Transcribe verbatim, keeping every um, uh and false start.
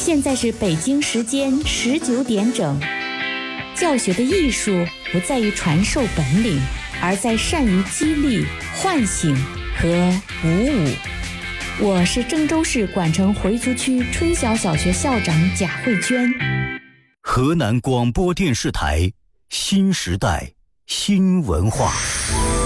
现在是北京时间十九点整。教学的艺术不在于传授本领，而在善于激励、唤醒和鼓舞。我是郑州市管城回族区春晓小学校长贾慧娟。 河南广播电视台新时代新文化。